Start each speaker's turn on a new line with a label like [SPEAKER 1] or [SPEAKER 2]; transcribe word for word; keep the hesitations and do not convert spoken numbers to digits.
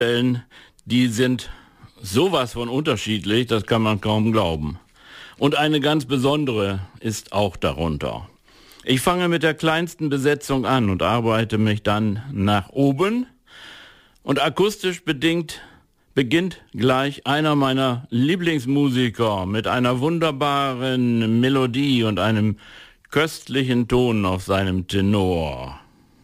[SPEAKER 1] Die sind sowas von unterschiedlich, das kann man kaum glauben. Und eine ganz besondere ist auch darunter. Ich fange mit der kleinsten Besetzung an und arbeite mich dann nach oben. Und akustisch bedingt beginnt gleich einer meiner Lieblingsmusiker mit einer wunderbaren Melodie und einem köstlichen Ton auf seinem Tenor.